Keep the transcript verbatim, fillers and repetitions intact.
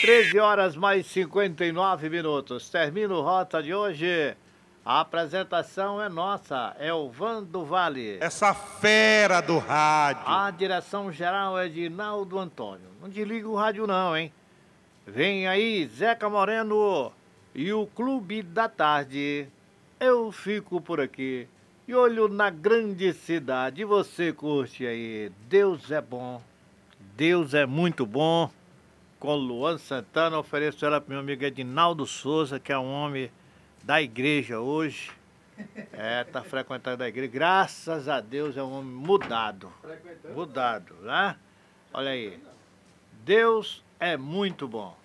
treze horas mais cinquenta e nove minutos. Termina o Rota de hoje. A apresentação é nossa, é o Vando Vale. Essa fera do rádio. A direção geral é de Naldo Antônio. Não desliga o rádio não, hein? Vem aí Zeca Moreno e o Clube da Tarde. Eu fico por aqui e olho na grande cidade. E você curte aí. Deus é bom. Deus é muito bom. Com Luan Santana, ofereço ela para meu amigo Edinaldo Souza, que é um homem da igreja hoje. É, tá frequentando a igreja. Graças a Deus é um homem mudado. Mudado, né? Olha aí. Deus é muito bom.